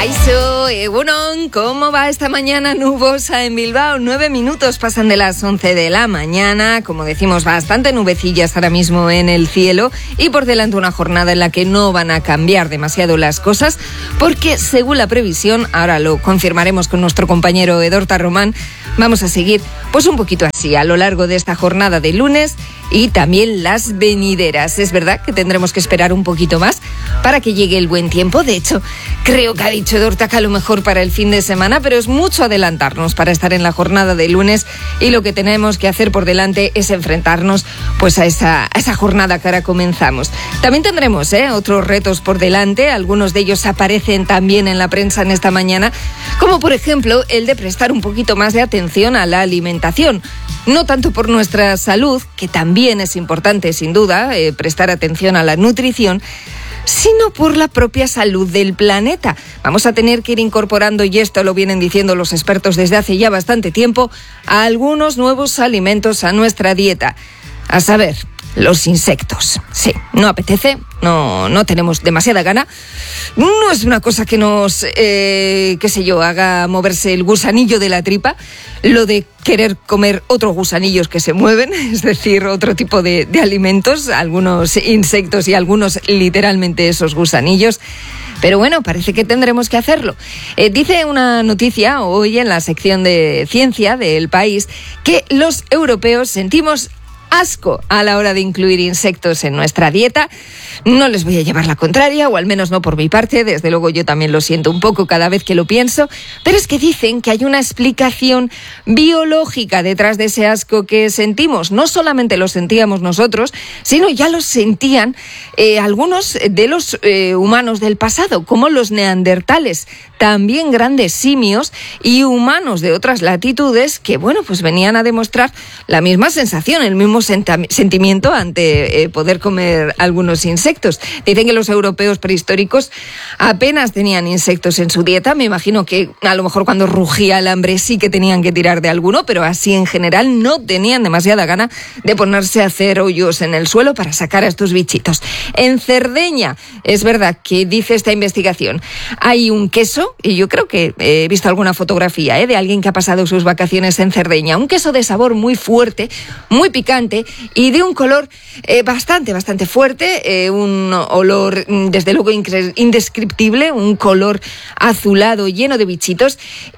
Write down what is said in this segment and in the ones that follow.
Aiso, Egunon, ¿cómo va esta mañana nubosa en Bilbao? 9 minutos pasan de las 11 de la mañana, como decimos, bastante nubecillas ahora mismo en el cielo y por delante una jornada en la que no van a cambiar demasiado las cosas porque según la previsión, ahora lo confirmaremos con nuestro compañero Edorta Román, vamos a seguir pues un poquito así a lo largo de esta jornada de lunes y también las venideras. Es verdad que tendremos que esperar un poquito más para que llegue el buen tiempo. De hecho, creo que ha dicho Edorta que a lo mejor para el fin de semana, pero es mucho adelantarnos para estar en la jornada de lunes y lo que tenemos que hacer por delante es enfrentarnos pues a esa jornada que ahora comenzamos. También tendremos otros retos por delante, algunos de ellos aparecen también en la prensa en esta mañana, como por ejemplo el de prestar un poquito más de atención a la alimentación. No tanto por nuestra salud, que también es importante sin duda prestar atención a la nutrición, sino por la propia salud del planeta. Vamos a tener que ir incorporando, y esto lo vienen diciendo los expertos desde hace ya bastante tiempo, a algunos nuevos alimentos a nuestra dieta. A saber, los insectos. Sí, no apetece, no tenemos demasiada gana. No es una cosa que nos, haga moverse el gusanillo de la tripa, lo de querer comer otros gusanillos que se mueven, es decir, otro tipo de alimentos, algunos insectos y algunos literalmente esos gusanillos. Pero bueno, parece que tendremos que hacerlo. Dice una noticia hoy en la sección de ciencia del País que los europeos sentimos asco a la hora de incluir insectos en nuestra dieta. No les voy a llevar la contraria, o al menos no por mi parte, desde luego yo también lo siento un poco cada vez que lo pienso, pero es que dicen que hay una explicación biológica detrás de ese asco que sentimos. No solamente lo sentíamos nosotros, sino ya lo sentían algunos de los humanos del pasado, como los neandertales, también grandes simios y humanos de otras latitudes que, bueno, pues venían a demostrar la misma sensación, el mismo sentimiento ante poder comer algunos insectos. Dicen que los europeos prehistóricos apenas tenían insectos en su dieta. Me imagino que a lo mejor cuando rugía el hambre sí que tenían que tirar de alguno, pero así en general no tenían demasiada gana de ponerse a hacer hoyos en el suelo para sacar a estos bichitos. En Cerdeña, es verdad que dice esta investigación, hay un queso, y yo creo que he visto alguna fotografía de alguien que ha pasado sus vacaciones en Cerdeña, un queso de sabor muy fuerte, muy picante y de un color bastante fuerte, un olor desde luego indescriptible, un color azulado lleno de bichitos,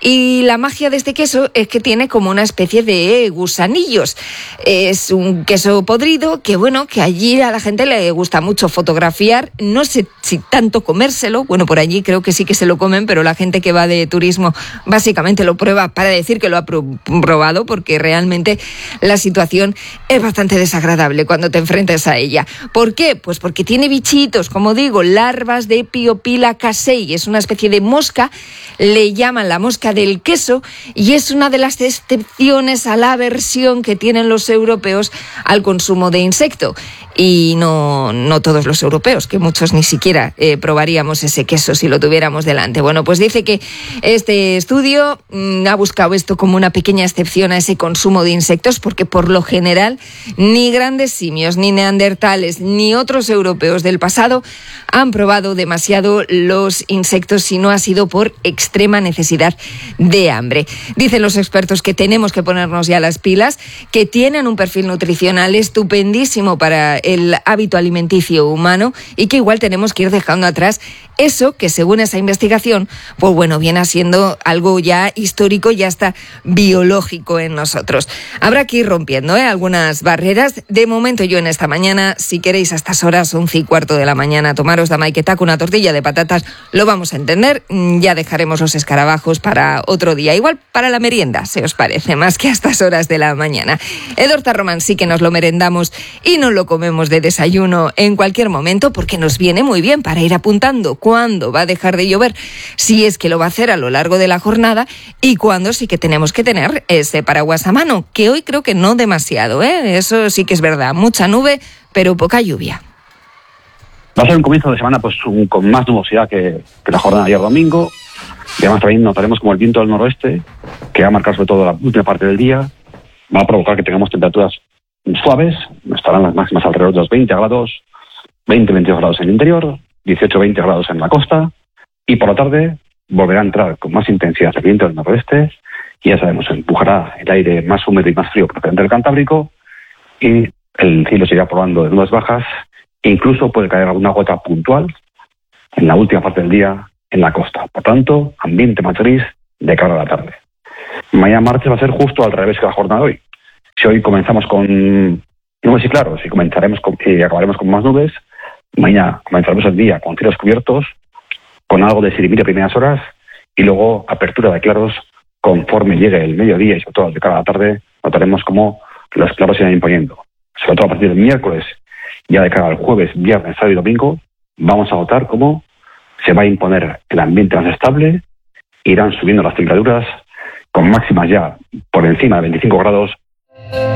y la magia de este queso es que tiene como una especie de gusanillos. Es un queso podrido que bueno, que allí a la gente le gusta mucho fotografiar, no sé si tanto comérselo, bueno, por allí creo que sí que se lo comen, pero la gente que va de turismo básicamente lo prueba para decir que lo ha probado, porque realmente la situación es bastante desagradable cuando te enfrentas a ella. ¿Por qué? Pues porque tiene bichitos, como digo, larvas de Piopila casei, es una especie de mosca, le llaman la mosca del queso, y es una de las excepciones a la aversión que tienen los europeos al consumo de insecto. Y no todos los europeos, que muchos ni siquiera probaríamos ese queso si lo tuviéramos delante. Bueno, pues dice que este estudio ha buscado esto como una pequeña excepción a ese consumo de insectos, porque por lo general ni grandes simios, ni neandertales, ni otros europeos del pasado han probado demasiado los insectos si no ha sido por extrema necesidad de hambre. Dicen los expertos que tenemos que ponernos ya las pilas, que tienen un perfil nutricional estupendísimo para el hábito alimenticio humano y que igual tenemos que ir dejando atrás eso que según esa investigación, pues bueno, viene siendo algo ya histórico y hasta biológico en nosotros. Habrá que ir rompiendo algunas barreras. De momento yo en esta mañana, si queréis a estas horas, 11:15 de la mañana, tomaros da maiketaco, una tortilla de patatas, lo vamos a entender. Ya dejaremos los escarabajos para otro día, igual para la merienda, si os parece, más que a estas horas de la mañana. Edorta Román sí que nos lo merendamos y nos lo comemos de desayuno en cualquier momento, porque nos viene muy bien para ir apuntando cuándo va a dejar de llover, si es que lo va a hacer a lo largo de la jornada, y cuándo sí que tenemos que tener ese paraguas a mano, que hoy creo que no demasiado, eso sí que es verdad, mucha nube, pero poca lluvia. Va a ser un comienzo de semana pues con más nubosidad que la jornada de ayer domingo, y además también notaremos como el viento del noroeste, que va a marcar sobre todo la última parte del día, va a provocar que tengamos temperaturas suaves, estarán las máximas alrededor de los 20 grados, 20-22 grados en el interior, 18-20 grados en la costa, y por la tarde volverá a entrar con más intensidad el viento del noroeste y ya sabemos, empujará el aire más húmedo y más frío procedente del Cantábrico y el cielo seguirá probando de nubes bajas. Incluso puede caer alguna gota puntual en la última parte del día en la costa. Por tanto, ambiente más gris de cara a la tarde. Mañana martes va a ser justo al revés que la jornada de hoy. Si hoy comenzamos con nubes y claros y acabaremos con más nubes, mañana comenzaremos el día con cielos cubiertos, con algo de sirimiri a primeras horas y luego apertura de claros conforme llegue el mediodía y sobre todo de cara a la tarde notaremos cómo los claros se irán imponiendo. Sobre todo a partir del miércoles, ya de cara al jueves, viernes, sábado y domingo, vamos a notar cómo se va a imponer el ambiente más estable, irán subiendo las temperaturas con máximas ya por encima de 25 grados